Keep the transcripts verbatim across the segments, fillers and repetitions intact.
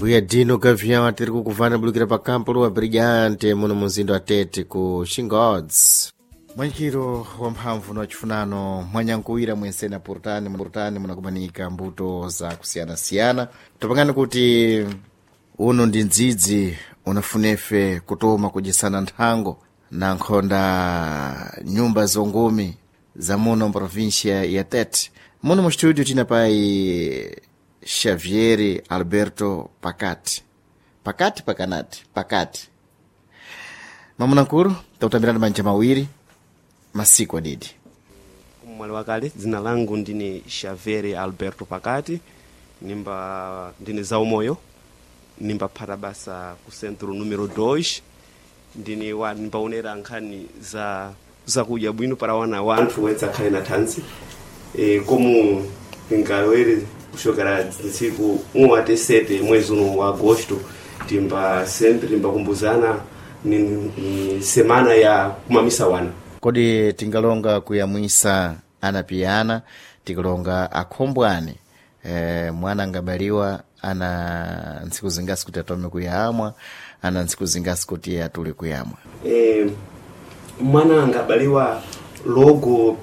Mbuya Dino Gavião tiri kukuvana bulukira pa kampo wa Brilhante muno muzinda wa Tete ku Xingods. Mwanjiro wa mphamvu no chifunano mwanyankuwira mwensena portani portani munakumanika mbuto za kusiyana-siyana. Topangani kuti uno ndi ndzidzi unafunefe kutoma kujisana nthango na nkhonda nyumba zongumi za muno provincia ya Tete. Muno mu studio tina pai Xavier Alberto Pakati. Pakati pakanati, Pakati. Mamunankuru, tautambirana manja mawiri, masiku adidi. Mwali wakale, zina langu ndini Xavier Alberto Pakati, nimba ndini za umoyo, nimba parabasa ku centro numero dois, ndini wa nimba unera nkani za za kuja bwino para wana wantu wenza kale na tanzi. E, komu ngawere kushokera siku um até sete mwezi uno wa agosto timba sempre timba kumbuzana ni, ni semana ya kumamisa wana. Kodi tingalonga kuyamwisa anapiana, tingalonga akhombwane, e, mwana ngabaliwa ana nsiku zingasi kuti atome kuyamwa, ana nsiku zingasi kuti atuli kuyamwa. E, mwana ngabaliwa logo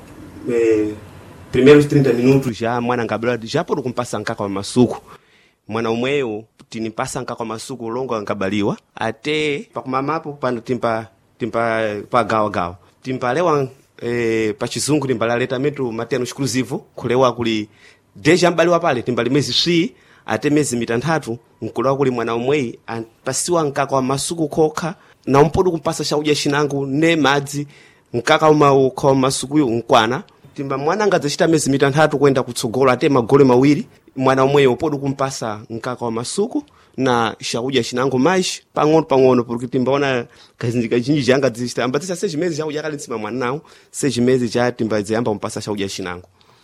e, primeiros trinta minutos já mwana ngabaliwa já pode kumpasa nkaka wa masuku. Mwana umweyo tinipasa nkaka wa masuku longo ngabaliwa até pakumamapo pano timpa timpa pagawa gawa. Timpalewa eh, pa chizungu timbaleta metu mateno exclusivo kulewa kuli deja mbaliwa pale timbali mezi shi ate mezi mitantatu nkulewa kuli mwana umweyi pasiwa nkaka wa masuku kokha na umpodu kumpasa shauja shinangu ne madzi nkaka uma kwa masuku yu nkwana timba mwana ngadzachita mezi mitantatu kwenda kutsogola ate magole mawiri mwana umweyi upodu kumpasa nkaka wa masuku na shauja shinango mais pang'ono pang'ono porque timbaona kazinjika jinji janga dzista ambatisa seis meses já uja kalitsima mwana nawo seis meses já timba dziyamba kumpasa shauja shinango.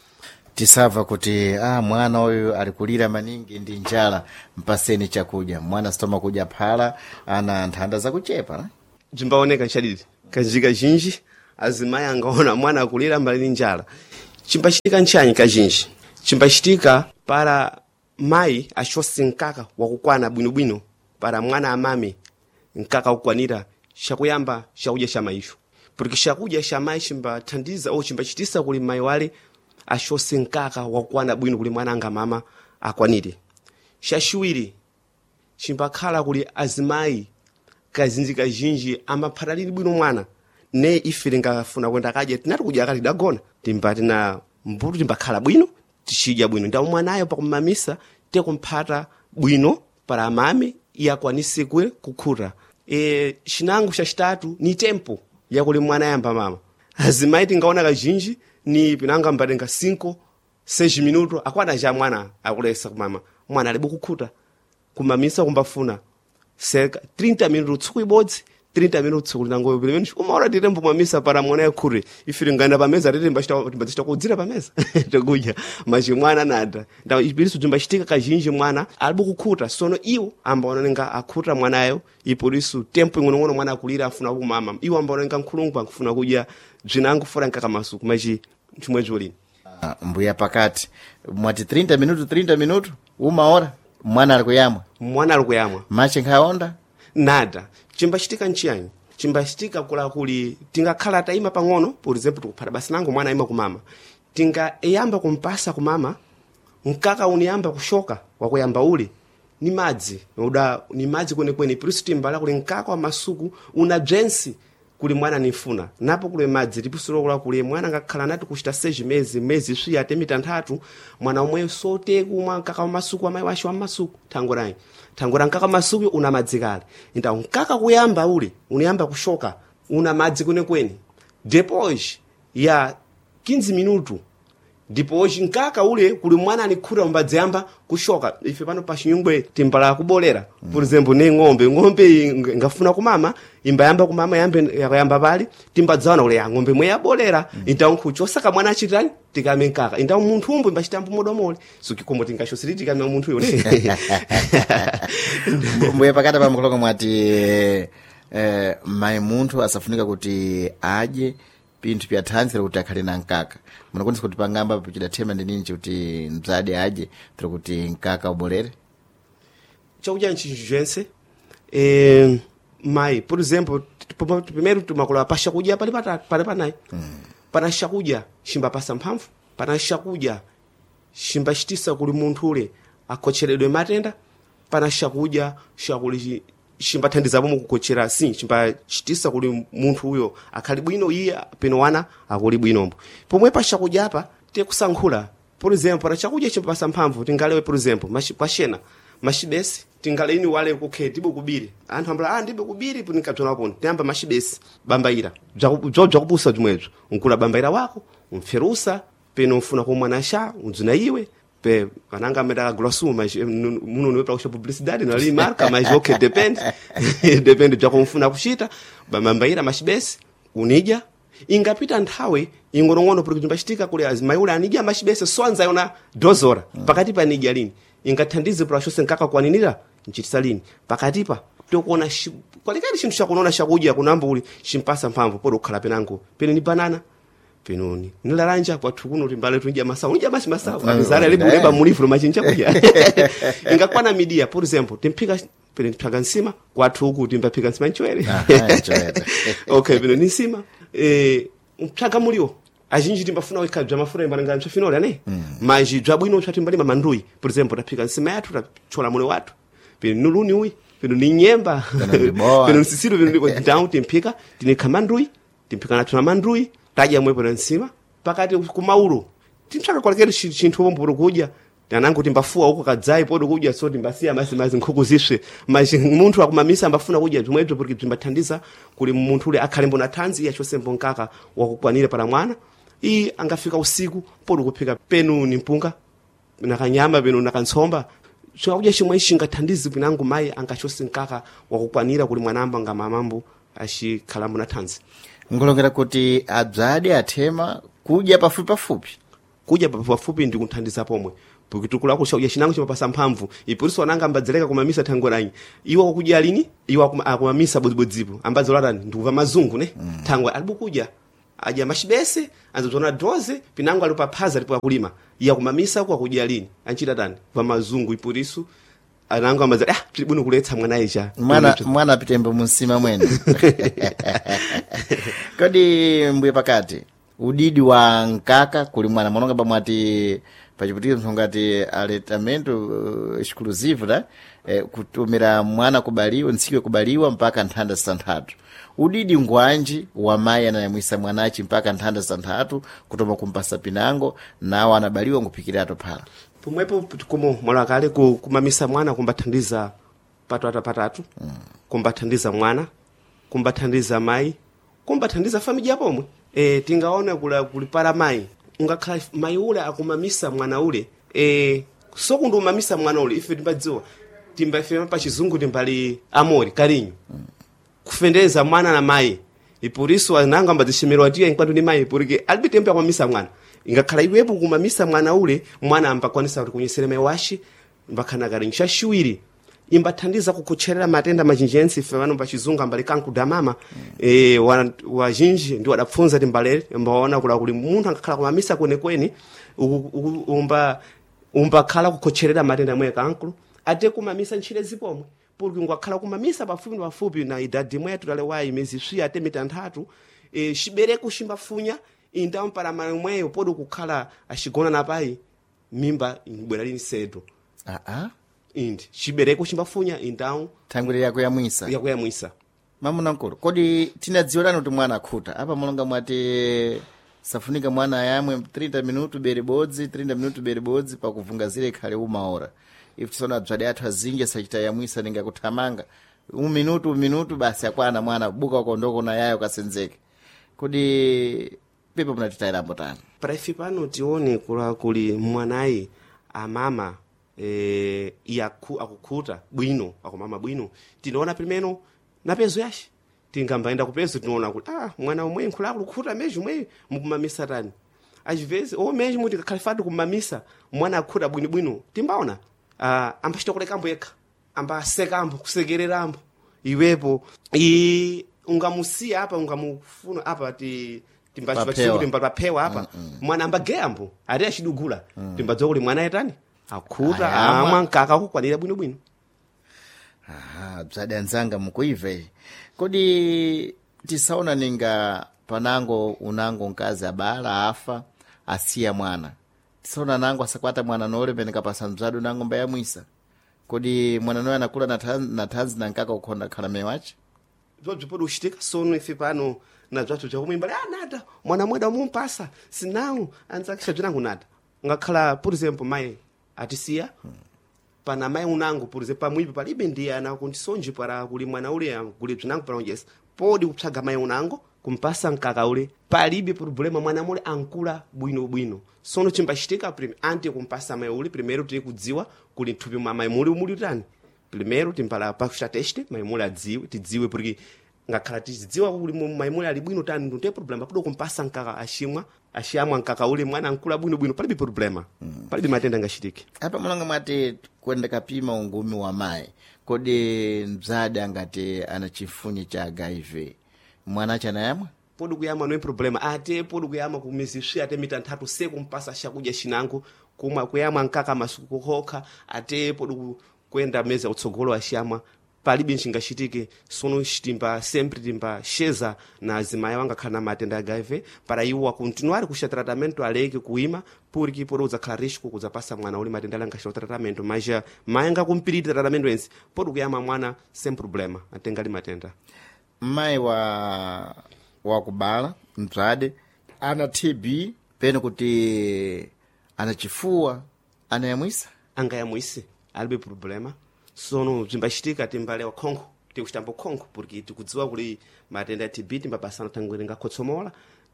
Tisava kuti ah mwana oyo alikulira maningi ndi njala mpaseni chakudya mwana stoma kudya phala ana nthanda za kuchepa na jimbaoneka nshadidi kazinjika jinji azimaya angaona mwana akulira mbali njala chimbachitika nchanyi kajinji chimbachitika para mai ashose nkaka wakukwana bwinobwino para mwana amami nkaka ukwanira shakuyamba shakudya sha maisho porque shakudya sha mai chimbathandiza au chimbachitisa kuli mai wale ashose nkaka wakukwana bwino kuli mwana anga mama akwanire. Shashuwiri chimbakhala kuli azimai kazinjika jinji amaphataliri bwino mwana ne ifire ngafuna kwenda kadya tinati kudya kali dagona timbati na mbutu timbakhala bwino tichidya bwino ndawo mwanayo pakumamisa te kumphata bwino para amame yakwanise kwe kukhuta. E shinangu shachitatu ni tempo yakuli mwana yamba mama azimai tingaona kajinji ni pinanga mbatenga cinco seis minutos akwana ja mwana akulesa kumama mwana alibu kukhuta kumamisa kumbafuna cerca trinta minutos tsiku ibodzi trinta minutos kulinango pelo menos uma hora de tempo mamisa para mwana yakhure ifire ngana pa mesa tete mbachita mbachita kudzira pa mesa tokudya mas mwana nada ndawo ibiriso timbachitika kajinji mwana alibu kukhuta sono iwo ambaona nga akhuta mwanayo iporiso tempo ngono mwana akulira afuna kumama iwo ambaona nga nkhulungu akufuna kudya bzinango fora nkaka masuku maji chimwe jolini. Ah, mbuya Pakati mwati trinta minutos trinta minutos uma hora mwana alikuyamwa mwana alikuyamwa machi nkhaonda nada chimbachitika nchiyani chimbachitika kula kuli tingakhala taima pang'ono por exemplo tukuphata basi nango mwana ima kumama tinga eyamba kumpasa kumama nkaka uniyamba kushoka wakuyamba ule ni madzi uda ni madzi kwene kwene por isso timbala kuli nkaka wa masuku una drensi kuli mwana nifuna napo kule madzi tipisolo kula kuli mwana ngakhala nati kuchita seis meses mezi swi ate mitantatu mwana umwe sote kumwa nkaka wa masuku amayi washi wa masuku tangorai tangora nkaka masuku una madzi kale nda nkaka kuyamba ule uniyamba kushoka una madzi kwene kwene depois ya quinze minutos depois nkaka ule kuli mwana anikhuta mbadzi yamba kushoka ife pano pa chinyungwe timbala kubolera mm. Por exemplo ne ng'ombe ng'ombe ngafuna kumama imbayamba kumama yambe yakayamba pali timbadzana ule ya ng'ombe mwe yabolera mm. Ita nkhuchosaka mwana achitani tikame nkaka inda munthu umbo imbachitambo modomole sukikomo tingashosiri tikame munthu yone mbuye Pakati pa mkoloko mwati eh mai munthu asafunika kuti aje pinthu pya thanzi kuti akhale na nkaka munakonesa kuti pangamba puchida thema ndi ninji kuti mzadi aje tiri kuti nkaka ubolere chakudya nchinjense eh, mai por exemplo primeiro tumakula pa chakudya pali patatu pali panayi mm. pana chakudya chimbapasa mphamvu pana chakudya chimbachitisa kuli munthu ule akhocheredwe matenda pana chakudya chakuli chimbathandiza pomwe kukochera si chimbachitisa kuli munthu uyo akhali bwino iye peno wana akuli bwinombo pomwe pa chakudya apa tikusankhula por exemplo para chakudya chimbapasa mphamvu tingalewe por exemplo mashipashena mashibesi tingaleni wale kukhe tibo kubiri anthu ambala ah ndibe kubiri punikadzona poni tiyamba mashibesi bambaira bzo bzakupusa jumwezo unkula bambaira wako umferusa peno ufuna komwana sha unzuna iwe pe kananga meda glosu mas muno no para publicidade na ali marca mas okay depende depende bza kumfuna kuchita bambaira mashibesi unija ingapita nthawe ingorong'ono porque timbachitika kule azimayula anija mashibesi swanza yona dozora pakati pa nija lini ingathandize para chose nkaka kwaninira nchitisa lini pakatipa tokuona kwalikali chinthu chakuona chakudya kunamba uli chimpasa mphamvu podi kukhala penango pene ni banana penoni nilalanja kwathu kuno timbale tunja masawu unja basi masawu amizala libu leba mulivro machinja kudya ingakwana media por exemplo timphika pene tiphaka nsima kwathu ku timbaphika nsima nchwere okay pene ni nsima eh umphaka mulio ajinji timbafuna wikabya mafura imbalanga mchafinora ne mm. maji jabwino chatimbalima mandui por exemplo taphika nsima yathu tachola mule watu pene nuluni uyi pene ni nyemba pene sisiro pene ndiko down timphika tine kamandui timphika natuna mandui taja mwepo na nsima pakati kumauro timphaka kwalekere chinthu pombo kudya tanangu timbafua huko kadzai podo kudya so timbasiya masi masi nkhuku ziswe maji munthu akumamisa ambafuna kudya zimwezo porque timbathandiza kuli munthu ule akhalembo na thanzi yachose mbonkaka wakukwanira para mwana i angafika usiku podo kuphika penu ni mpunga nakanyama penu nakantsomba chakudya chimwe chingathandize pinangu mai angachose nkaka wakukwanira kuli mwanamba ngamamambo ashikhalambo na thanzi ngolongera kuti adzade athema kudya pafupi pafupi kudya pafupi ndi kuthandiza pomwe porque tukula kushauya chinango chimapasa mphamvu ipuriso wananga ambadzaleka kumamisa thango lanyi iwo kudya lini iwo akumamisa bodzibodzipo ambadzolatani ndikuva mazungu ne mm. thango alibukudya aja mashibese anzozona doze pinango alipaphaza lipo akulima iya kumamisa kwa kudya lini anchita tani va mazungu ipuriso anango ambadzala ah tilibuni kuletsa mwana icha mwana mwana apitembe munsima mwene kodi mbuye pakati udidi wa nkaka kuli mwana mononga pamwati pachiputiro msongati aletamento uh, exclusive da eh, kutumira mwana kubaliwa nsikwe kubaliwa mpaka nthanda santhatu udidi ngwanji wa maya na yamwisa mwanachi mpaka nthanda santhatu kutoma kumpasa pinango nawo anabaliwa ngupikira phala pomwepo kumo mwana kale kumamisa mwana kumbathandiza patatu patatu mm. kumbathandiza mwana kumbathandiza mai kumbathandiza familia pomwe eh tingaona kula kulipara mai ungakhala mai ule akumamisa mwana ule eh sokundu umamisa mwana ule ife timbadziwa timbafema pa chizungu timbali amori karinyo mm. kufendeza mwana na mai ipuriso ananga mbadzishimirwa tiye inkwatu ni mai porque albitembe akumamisa mwana ingakhala iwepo kumamisa mwana ule mwana ambakwanisa kuti kunyesera mai washi mbakana karinsha shiwiri imbathandiza kukocherera matenda machinjensi ife vano pachizungu ambali kankudamama mm. eh wa, wa jinji ndi wadapfunza timbale mbaona kula kuli munthu angakhala kumamisa kwene kweni umba umba khala kukocherera matenda mwe kankulu ate kumamisa nchire zipomwe porque ngakhala kumamisa pafupi pafupi na idadi mwetu dale wayi mezi swi ate mitantatu eh shibereko shimbafunya indawo para mweyo podo kukhala ashigona napai mimba ibwera lini sedo ah ah indi chibereko chimbafunya indawo thangwire yako yamwisa yako yamwisa mamuna nkulu kodi tinadziwirana kuti mwana akhuta apa mulonga mwati safunika mwana yamwe thirty minutu bere bodzi thirty minutu bere bodzi pakuvungazire khale uma hora if tsona dzwade athu azinge sachita yamwisa ninga kuthamanga um minutu um minutu basi akwana mwana buka ukondoko na yayo kasenzeke kodi pepe munatitayira mbotani praifi pano tione kula kuli mwanayi amama eh yaku akukhuta bwino akomama bwino tinaona primeno na pezo yashi tingambaenda kupezo tinaona kuti ah mwana omwe nkhula akukhuta meji mwe mukumamisa tani ajivezi o meji muti khalifatu kumamisa mwana akukhuta bwino bwino timbaona ah ambachitokolekambo yekha amba sekambo kusekererambo iwepo i ungamusia hapa ungamufuna hapa ti timbachipachiko timbapapewa hapa mm, mm. mwana amba geambo ari ashidugula mm. timbadzokuli mwana yetani akhuta amwa nkaka kukwanira bwino bwino Aha, bzadi anzanga mukuive. Kodi tisaona ninga panango unango nkazi abala afa asiya mwana. Tisaona nango asakwata mwana nole peneka pasa mzadu nango mbaya mwisa. Kodi mwana noya anakula na tanzi na nkaka ukonda khala mewachi? Zobzi podi uchitika sono ife pano na bzathu chakumwimba ah nada mwana mweda mumpasa sinawu anzakisha bzinangu nada. Ngakhala por exemplo mai atisiya hmm. Pana mai unango por exemplo pamwipi palibe ndiye ana kundisonji para kuli mwana ule kuli bzinangu para onjesa. Podi kupsaga mai unango kumpasa nkaka ule palibe problema mwana mule ankula bwino bwino. Sono chimbachitika prime ante kumpasa mai ule primeiro tiri kudziwa kuli nthupi mwa mai mule umuli utani. Primeiro timpala pa kuchita teste mai mule adziwe tidziwe porque ngakhala tidziwa kuli mai mule ali bwino tani ndio problema podo kumpasa nkaka ashimwa ashiamwa nkaka ule mwana ankula bwino bwino palibe problema. Mm. Palibe matenda ngashitike. Apa mulanga mwati kwenda kapima ungumi wa mai. Kodi mzade angati anachifunye cha H I V. Mwana chana yamwa? Podu kuyama no problema. Ate podu kuyama kumizishia ate mitantatu seku mpasa shakuja shinangu kuma kuyama nkaka masuku hoka ate podu kwenda meza utsogolo ashiamwa palibe nchingashitike sono chitimba sempre timba sheza na azimaya wanga kana matenda H I V para iwa continuar kusha tratamento aleke kuima porque por uza clarisco kuzapasa mwana uli matenda langa shita tratamento maja mayenga kumpirita tratamento ensi podu kuyama mwana sem problema atengali matenda. Mai wa wa kubala mzade ana T B pene kuti anachifua anayamwisa anga yamwise alibe problema sono bzimbachitika timbalewa konko tikuchitambo konko porque tikudziwa kuli matenda ya T B timbapasana tangwerenga kotsomola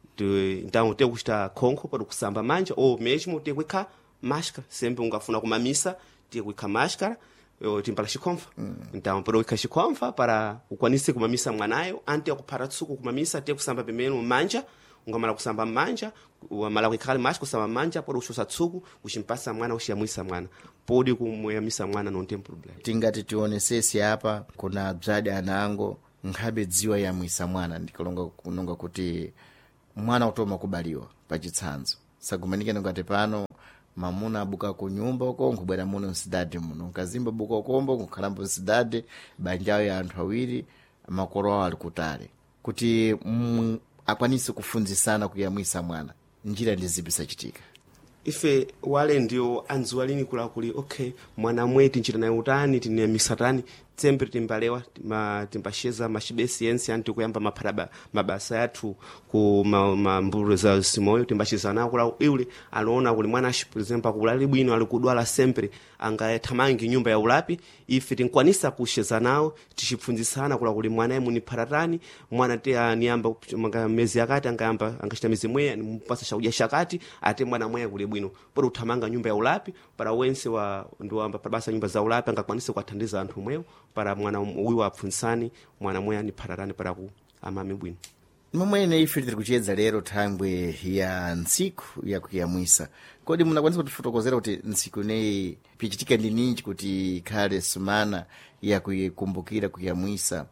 então tekuchita konko pode kusamba manja ou mesmo tekuika máscara sempre ungafuna kumamisa tekuika máscara timpala xikomfa. Mm. Então pode uika xikomfa para ukwanise kumamisa mwanayo ante akupara tsuku kumamisa tekusamba pemeno manja ungamala kusamba manja wamala kuikali máscara kusamba manja pode ushosa tsuku uchimpasa mwana ushiyamwisa mwana pode kumuyamisa mwana non tem problema. Tingati tionesesi hapa kuna bzadi anango nkhabe dziwa yamwisa mwana ndikolonga kunonga kuti mwana utoma kubaliwa pachitsanzo sagumanike ngati pano mamuna abuka ku nyumba uko nkubwera muno msidade muno nkazimba buka ukombo nkhalambo msidade banjayo ya anthu awiri makolo awo ali kutale kuti mm, akwanise kufunzisana kuyamwisa mwana njira ndizibisa chitika. Ife wale ndio anzualini kula kuli okay mwana mweti nchita naye utani tiniyamisa tani sempre timbalewa ma timbasheza mashibesi yensi anti kuyamba maparaba mabasa yathu ku mamburu ma za simoyo timbasheza na kula iule anaona kuli mwana ashi por exemplo kulali bwino alikudwala sempre anga tamangi nyumba ya ulapi ife tinkwanisa kusheza nao tishipfunzisana kula kuli mwana yemu ni paratani mwana te aniamba manga mezi yakati angayamba angashita mezi mweya mpasa shakuja shakati ate mwana mweya kuli bwino pora utamanga nyumba ya ulapi para wense wa ndo amba parabasa nyumba za ulapi angakwanisa kuatandiza anthu mweo para mwana uyu wapfunsani mwana mweya ni paratani para ku amami bwino. Mwene ife tiri kuchedza lero thangwe ya ntsiku ya kuyamwisa. Kodi munakwanisa kutifotokozera kuti ntsiku nei pichitika ndi ninji kuti ikhale sumana ya kuyikumbukira kuyamwisa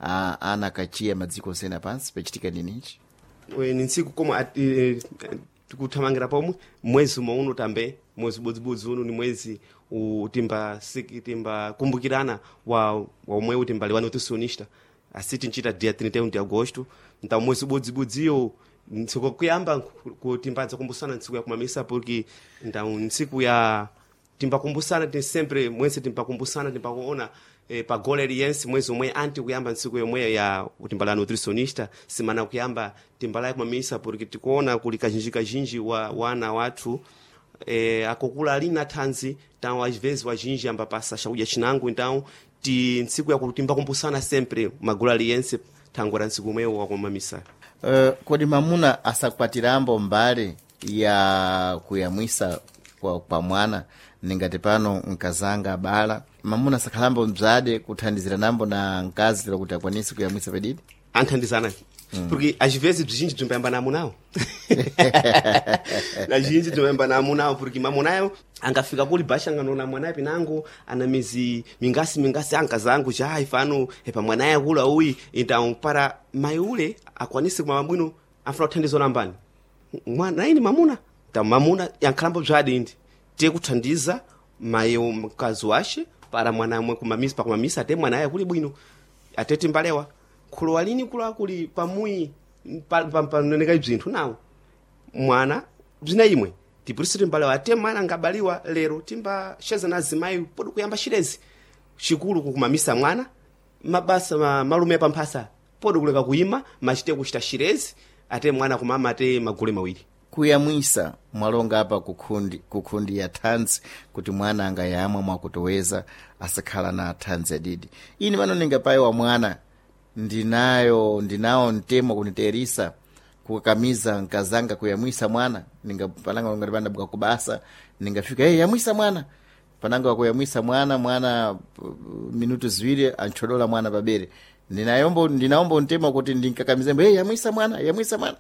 ana kachiya madziko sena pansi pichitika ndi ninji? We ni ntsiku koma e, tikuthamangira pomwe mwezi mauno tambe mwezi bodzibodzi uno ni mwezi utimba siki timba kumbukirana wa wa umwe utimba liwa nutritionista asiti nchita dia trinta e um de agosto então mwezi bodzibodziyo ntsiku kuyamba kutimbaza kumbusana ntsiku ya kumamisa porque então ntsiku ya timba kumbusana tem sempre mwezi timba kumbusana timba kuona eh, pa goleriense mwezi umwe anti kuyamba ntsiku yomwe ya utimbala nutritionista semana kuyamba timbala kumamisa porque tikuona kuli kajinji kajinji wa wana watu eh, akokula ali na thanzi então às vezes wa jinji amba passa chauja chinango então ti ntsiku ya kutimba kumbusana sempre magoleriense tangora ntsiku umwe wa kumamisa. Uh, kodi mamuna asakwatirambo mbale ya kuyamwisa kwa, kwa mwana ningati pano nkazanga bala mamuna sakhalambo mzade kuthandizira nambo na nkazi lero kuti akwanise kuyamwisa pedidi anthandizana mm. Porque às vezes bzinji tumpemba na munao na jinji tumpemba na munao porque mamunayo angafika kuli basha nganona mwanaye pinango ana mizi mingasi mingasi ankazangu ja ifano epa mwanaye kula uyi então para maiule akwanise kwa mabwino afuna kuthandizo nambani mwana ini mamuna ta mamuna yankhalambo bzade indi tiye kuthandiza mayo mkazi washe para mwana mwe kumamisa pa kumamisa ate mwana aye kuli bwino ate timbalewa kulowa lini kula kuli pamuyi panoneka ibzinthu nawo mwana bzina imwe tipulisi timbalewa ate mwana ngabaliwa lero timba sheza na zimayi podi kuyamba shirezi chikulu kukumamisa mwana mabasa ma, malume pamphasa podi kuleka kuyima machite kuchita shirezi ate mwana kumama ate magule mawiri kuyamwisa mwalonga apa kukhundi kukhundi ya thanzi kuti mwana angayamwa mwakutoweza asakhala na thanzi yadidi ini pano ningapayiwa mwana ndinayo ndinawo mtemo kuniterisa kukakamiza nkazanga kuyamwisa mwana ninga pananga ngati panda buka kubasa ningafika hey yamwisa mwana pananga wakuyamwisa mwana mwana uh, minutu ziwiri anchodola mwana pabere ndinayombo ndinaomba mtemo kuti ndinkakamize hey yamwisa mwana yamwisa mwana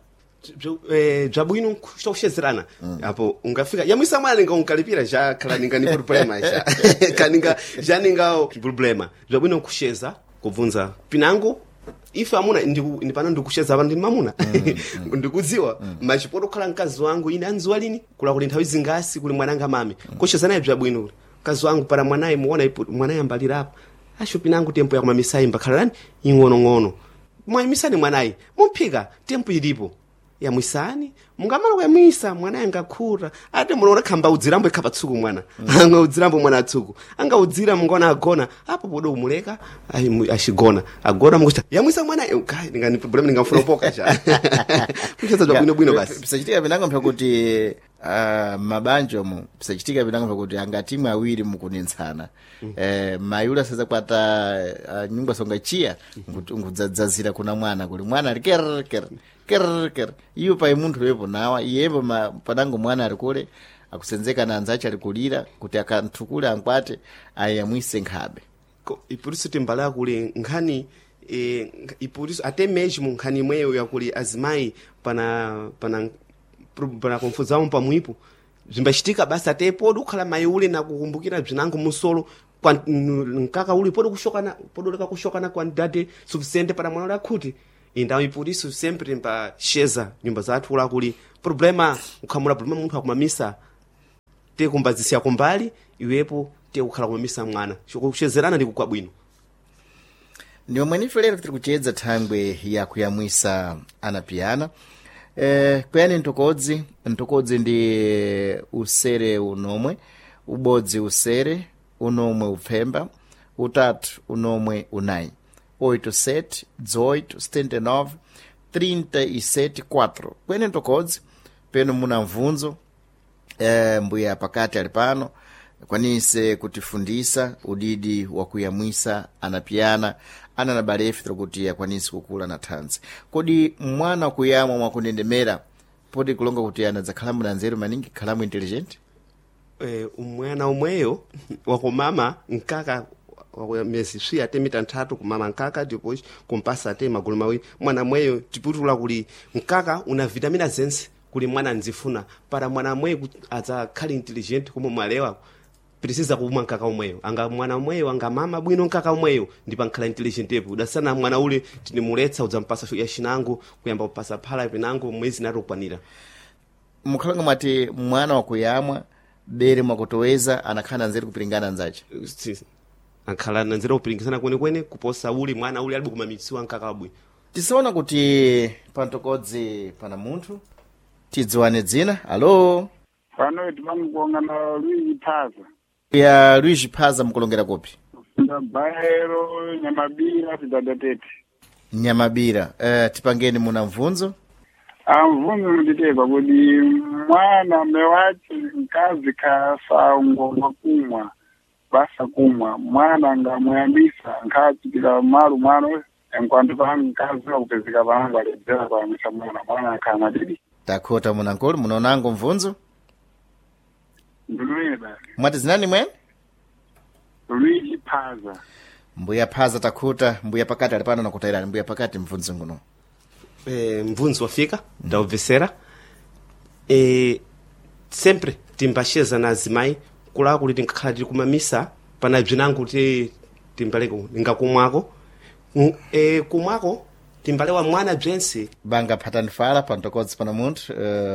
eh jabwino kushezerana hapo ungafika yamwisa mwana ninga unkalipira ja kala ninga ni problema ja kaninga ja ninga problema jabwino kusheza kubvunza pinango ife amuna ndipana ndikusheza abantu mamuna ndikudziwa machipoto khala mkazi wangu ine anziwa lini kula kuti nthawi zingasi kuli mwananga mami kusheza naye bwabwino mkazi wangu para mwanaye muona mwanaye ambalira apa asho pinango tempo ya kumamisa imba khalani ingono ngono mwaimisani mwanaye mumphika tempo ilipo ya mwisani mungamalo ya misa mwana yanga khura ate munaona khamba udzirambo ikapatsuku mwana anga udzirambo mwana atsuku anga udzira mungona agona apo podo umuleka ashigona agona mukuta ya mwisa mwana kai ngani problem ngamfuna poka cha kucheza bwino bwino basi bisachitika binanga mpha kuti uh, mabanjo mu bisachitika binanga mpha kuti anga timu awiri mukunentsana mm. eh mayula sasa kwata uh, nyumba songa chia ngudzadzazira kuna mwana kuli mwana riker ker ker ker iyo pa imuntu lepo nawa iyembo padango mwana ari kule akusenzeka na anzacha ari kulira kuti akantukule ankwate ayamwise nkhabe ipuriso timbala kule nkhani e ipuriso ate meji mu nkhani mweyo ya kuli azimai pana pana pana konfuzamo pamwipo zimbachitika basi ate podu khala mai ule na kukumbukira bzinango musolo kwa nkaka uli podu kushokana podu leka kushokana kwa ndate sufficiente para mwana la kuti então e por isso sempre para cheza nyumba zathu lá kuli problema ukhamula problema munthu akumamisa te kumbazisia kumbali iwepo te ukhala kumamisa mwana kuchezerana ndi kukwa bwino ndio mwenife lero tiri kuchedza thangwe ya kuyamwisa anapiyana eh kuyani ntokodzi ntokodzi ndi usere unomwe ubodzi usere unomwe upfemba utatu unomwe unayi oito sete dezoito setenta e nove trinta e sete quatro kwene ntokodzi peno muna mvunzo eh mbuya pakati ali pano kwanise kutifundisa udidi wa kuyamwisa anapiyana ana na balefi kuti yakwanisi kukula na thanzi kodi mwana kuyamwa mwakunendemera podi kulonga kuti ana zakhalamu na nzeru maningi khalamu intelligent eh umwana umweyo wakomama nkaka mesi swi ate mitantatu kumama nkaka depois kumpasa ate magulu mawiri mwana mweyo tiputula kuli nkaka una vitamina zense kuli mwana nzifuna para mwana mweyo aza khali intelligent kuma mwalewa precisa kumwa nkaka umweyo anga mwana mweyo anga mama bwino nkaka umweyo ndipa nkhala intelligent epo udasana mwana ule tinimuletsa udzampasa ya shinango kuyamba kupasa phala pinango mwezi narokwanira mukhalanga mwati mwana wakuyamwa bere mwakutoweza anakhana nzeru kupilingana nzache ankhala nanzira kupilingana kwene kwene kuposa uli mwana uli alibu kumamisiwa nkaka bwi tisaona kuti pantokodzi pana munthu tidziwane dzina alo pano timamukonga na Luigi Phaza ya Luigi Phaza mukulongera kopi Baero Nyamabira tidadatete Nyamabira eh tipangeni muna mvunzo amvunzo nditeka kuti mwana mewachi mkazi kasa ngomba kumwa basa kumwa mwana ngamuyambisa nkachikira malu mwana enkwantu pangu mkazi wakupezeka pangu aledzera pamisa mwana mwana akana didi takhota muna nkolo munaonango mvunzo ndulweda mwati zinani mwene Luigi Phaza mbuya Phaza takhota mbuya pakati alipano nakutairani mbuya pakati mvunzo nguno eh mvunzo wafika ndaubvesera eh sempre timbasheza na azimai kula kuti tinkakhala tiri kumamisa pana bzinango kuti timbaleko ngakumwako eh kumwako timbalewa mwana bzense banga phatani fala pantokodzi pana munthu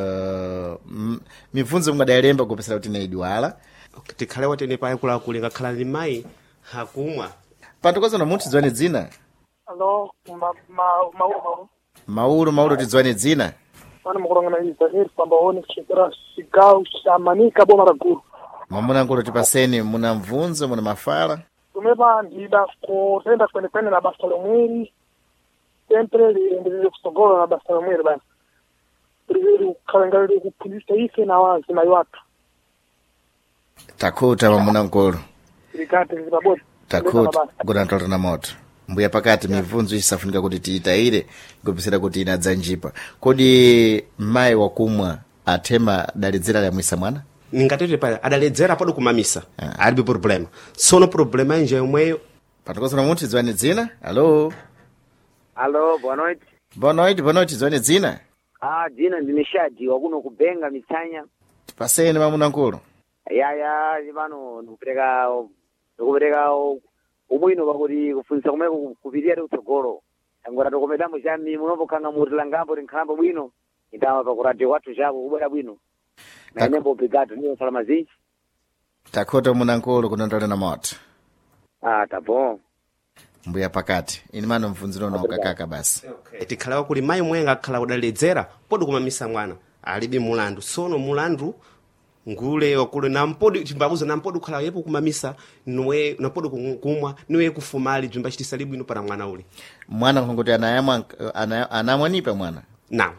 uh, mivunzo mungadayilemba kupesera kuti naidwala tikhalewa tene paye kula kuli ngakhala ni mai hakumwa pantokoza na munthu tidziwane dzina. Alo, ma ma maulu. Maulu maulu tidziwane dzina. Pana mukulongana iza iri pambaone kuchokera chigawo cha Manika boma la Gulu. Mamuna nkulu tipaseni muna mvunzo muna mafala. Tumepa ndida kutenda kwene kwene na basa lomweri. Sempre liendelele kusogola na basa lomweri basi. Ili kalengalele kupulisa ife na wazi na watu. Takuta mamuna nkulu. Ilikati zibabodi. Takuta kuna ntoto na moto. Mbuya pakati mivunzo isafunika kuti tiitaire kupisira kuti inadzanjipa. Kodi mai wakumwa atema dalidzera ya mwisa mwana? ningatete pale adaledzera pado kumamisa ah. alibe problema sono problema nje yomweyo patokoza na munthu tidziwane dzina. Alo alo boa noite. Boa noite, boa noite, tidziwane dzina. Ah, dzina ndine Shadi wakuno kubenga mitsanya. Tipaseni mamuna nkulu. Ya ya vano ndikupereka ndikupereka umwino pakuti kufunisa kumene kupitirira ndi kutsogolo angora tokomedamo chami munopokanga muri langambo rinkhambo bwino ndama pa kuradio kwathu chako kubwera bwino na nembo obrigado niyo salama zinji takhoto munankulu kunondole na moto. Ah, tá bom. Mbuya pakati ini mano mfunziro no kakaka basi. Okay. Tikhala kuli mayi mwenga akhala kudaledzera podi kumamisa mwana alibe mulandu sono mulandu ngule wakule nampodi chimbabuza nampodi khala yepo kumamisa nowe napodi kumwa niwe kufumali jumba chitisa ino para mwana ule mwana ngoti anayamwa anamwanipa mwana na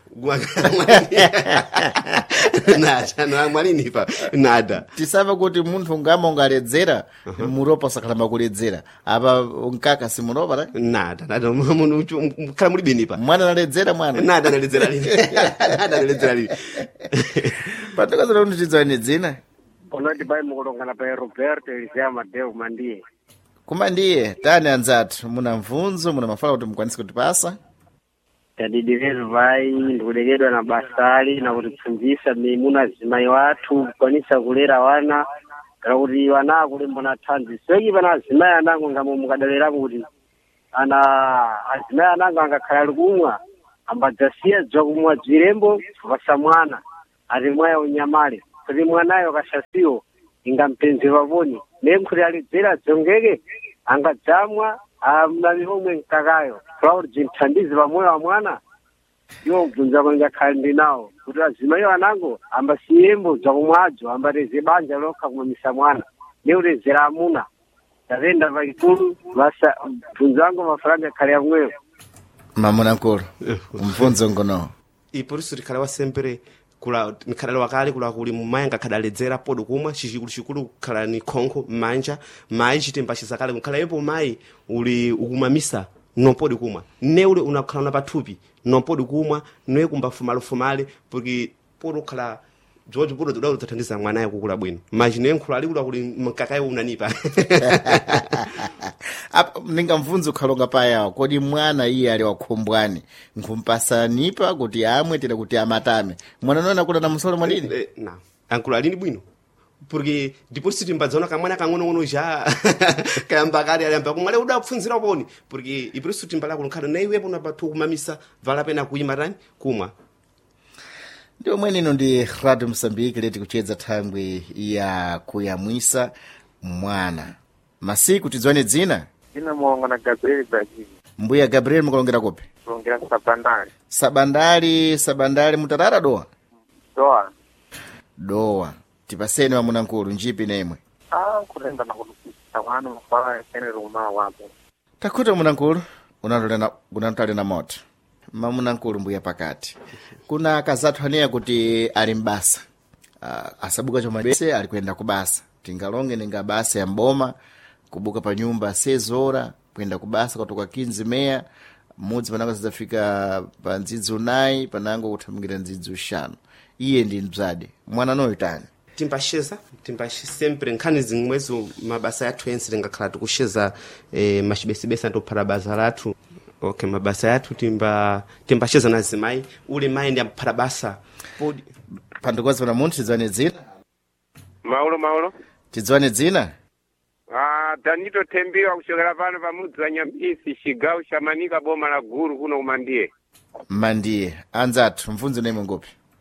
nada na mwalinipa nada tisava kuti munthu ngama ungaledzera uh -huh. muropa sakhalamba kuledzera apa unkaka simuropa ra nada nada munthu khala muli binipa mwana analedzera mwana nada analedzera lini nada analedzera lini patakaza kuti tidzane dzina onati bai mukulongana pa Roberto Elisea Madeu Mandiye kuma ndiye tani anzathu muna mvunzo muna mafala kuti mukwanise kutipasa tadidirezo vai ndikudekedwa na basali na kutipfunzisa mimuna zimai wathu kukwanisa kulera wana kana kuti wana kulembo na thanzi seki pana zimai anango ngamo mukadalera kuti ana azimai anango angakhala likumwa ambadzasiya dzakumwa dzirembo vasa mwana ati mwaya unyamale kuti mwanayo kashasiyo ingampenzi vavoni nemkuti alidzera dzongeke angadzamwa amnani omwe nkakayo kwa jinthandizi pamoyo wa mwana yo bvunza kwanga khandi nawo kuti azimayo anango ambasiyembo dzakumwadzo ambateze banja lokha kumamisa mwana neulezera amuna tavenda vaikulu vasa bvunzango mafranga khali yamweyo mamuna nkulu mvunzo ngono e por isso tikhala sempre kula nikhala wakale kula kuli mumanga kadaledzera podo kumwa chikulu chikulu khala ni konko manja mai chitemba chisakale khala yepo mai uli ukumamisa no podi kumwa ne ule unakhala na pathupi no podi kumwa noye kumbafumalo fumale porque podo khala George podo dodo tathandiza mwana yake kukula bwino imagine nkhula ali kula kuli mkakayo unanipa apa ninga mvunzo khalonga paya kodi mwana iye ali wakhombwani nkumpasanipa kuti amwe tena kuti amatame mwana nona kula na musolo mwalini eh, na ankula alini bwino porque depois se timbadzona kamwana kangono ngono ja kamba kali alimba kumale uda kupfunzira poni porque e por isso timbala kulukhala na iwe pona pathu kumamisa vala pena kuima tani kumwa ndio mwenino ndi Radio Msambiki leti kuchedza thangwi ya kuyamwisa mwana masiku tidzone dzina ina muongo na Gabriel Brazil mbuya Gabriel mukulongera kope kulongera sabandali sabandali sabandali mutarara doa doa doa tipaseni wa munankulu njipi nemwe ah kulenda na kulukisa wana mfala ene ruma wapo takuta munankulu unatolena unatolena moto mamunankulu mbuya pakati kuna kazathu hania kuti ali mbasa uh, asabuka chomabese alikwenda kubasa tingalonge ninga basa ya mboma kubuka pa nyumba sezora kwenda kubasa kutoka kinzi meya mudzi panango zidafika pa ndzidzi unayi panango kuthamangira ndzidzi ushanu iye ndi mzade mwana noyo tani timbasheza timbashi sempre nkhani zimwezo mabasa yathu yense ngakhala tikusheza eh, machibesibesa ntophala basa lathu okay mabasa yathu timba timbasheza na zimai ule mai ndi amphara basa podi pandukozi pana munthu tidzwane dzina maulo maulo tidzwane dzina ah Danito Tembiwa kuchokera pano pamudzi wa Nyambisi chigawo cha Manika boma la Gulu kuno kumandiye mandiye anzathu mvunzo nemwe ngopi